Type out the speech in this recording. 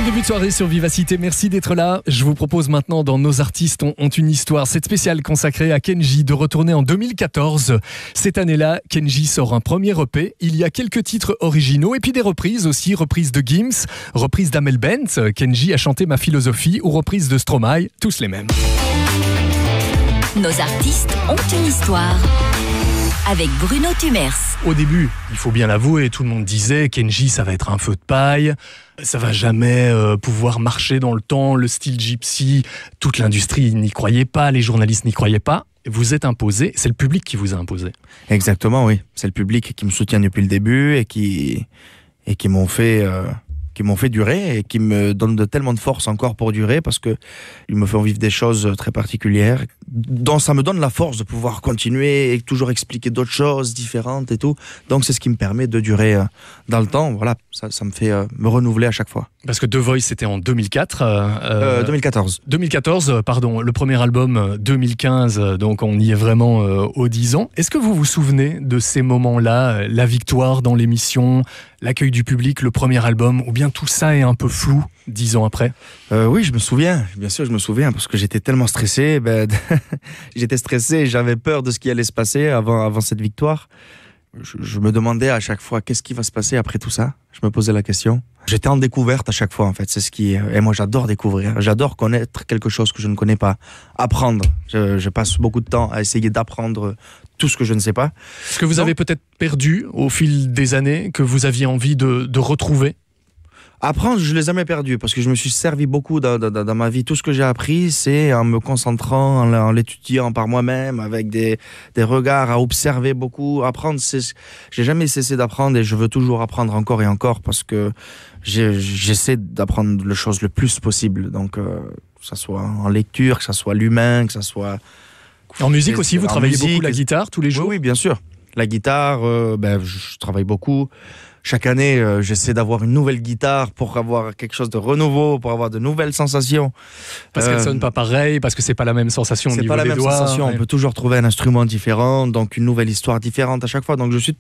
Bon début de soirée sur Vivacité, merci d'être là. Je vous propose maintenant dans Nos artistes ont une histoire, cette spéciale consacrée à Kenji, de retourner en 2014. Cette année-là, Kenji sort un premier EP, il y a quelques titres originaux et puis des reprises aussi, reprise de Gims, reprise d'Amel Bent, Kenji a chanté Ma philosophie ou reprise de Stromae, tous les mêmes. Nos artistes ont une histoire. Avec Bruno Tumers. Au début, il faut bien l'avouer, tout le monde disait Kenji, ça va être un feu de paille, ça va jamais pouvoir marcher dans le temps, le style gypsy, toute l'industrie n'y croyait pas, les journalistes n'y croyaient pas. Vous êtes imposé, c'est le public qui vous a imposé. Exactement, oui. C'est le public qui me soutient depuis le début et qui m'ont fait durer et qui me donnent tellement de force encore pour durer parce que ils me font vivre des choses très particulières dont ça me donne la force de pouvoir continuer et toujours expliquer d'autres choses différentes et tout. Donc c'est ce qui me permet de durer dans le temps. Voilà, ça me fait me renouveler à chaque fois. Parce que The Voice, c'était en 2004. 2014. 2014, pardon. Le premier album, 2015. Donc, on y est vraiment aux 10 ans. Est-ce que vous vous souvenez de ces moments-là, la victoire dans l'émission, l'accueil du public, le premier album, ou bien tout ça est un peu flou 10 ans après? Oui, je me souviens. Bien sûr, je me souviens parce que j'étais tellement stressé. J'étais stressé et j'avais peur de ce qui allait se passer avant cette victoire. Je me demandais à chaque fois qu'est-ce qui va se passer après tout ça. Je me posais la question. J'étais en découverte à chaque fois, en fait. C'est ce qui. Et moi, j'adore découvrir. J'adore connaître quelque chose que je ne connais pas. Apprendre. Je passe beaucoup de temps à essayer d'apprendre tout ce que je ne sais pas. Ce que vous avez peut-être perdu au fil des années, que vous aviez envie de retrouver? Apprendre, je ne l'ai jamais perdu parce que je me suis servi beaucoup dans ma vie. Tout ce que j'ai appris, c'est en me concentrant, en l'étudiant par moi-même, avec des regards, à observer beaucoup. Apprendre, j'ai jamais cessé d'apprendre et je veux toujours apprendre encore et encore parce que j'essaie d'apprendre les choses le plus possible. Donc, que ça soit en lecture, que ça soit l'humain, que ça soit... En musique aussi, vous travaillez beaucoup la guitare tous les jours? Oui, bien sûr. La guitare, je travaille beaucoup. Chaque année, j'essaie d'avoir une nouvelle guitare pour avoir quelque chose de renouveau, pour avoir de nouvelles sensations. Parce qu'elle sonne pas pareil, parce que c'est pas la même sensation au niveau des doigts. C'est pas la même sensation. Ouais. On peut toujours trouver un instrument différent, donc une nouvelle histoire différente à chaque fois. Donc je suis